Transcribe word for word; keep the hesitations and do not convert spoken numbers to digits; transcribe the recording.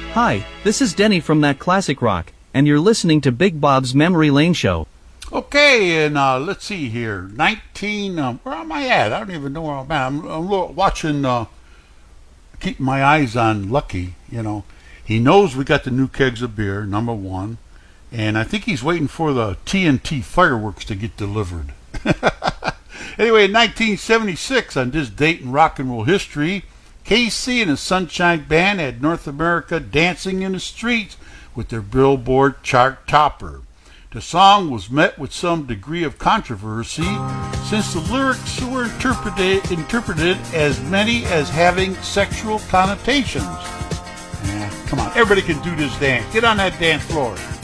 Hi, this is Denny from That Classic Rock, and you're listening to Big Bob's Memory Lane Show. Okay, and uh, let's see here. nineteen, um, where am I at? I don't even know where I'm at. I'm, I'm lo- watching, uh, keeping my eyes on Lucky, you know. He knows we got the new kegs of beer, number one, and I think he's waiting for the T N T fireworks to get delivered. Anyway, in nineteen seventy-six, on this date in rock and roll history, K C and the Sunshine Band had North America dancing in the streets with their Billboard chart topper. The song was met with some degree of controversy since the lyrics were interpreted, interpreted as many as having sexual connotations. Yeah, come on, everybody can do this dance. Get on that dance floor.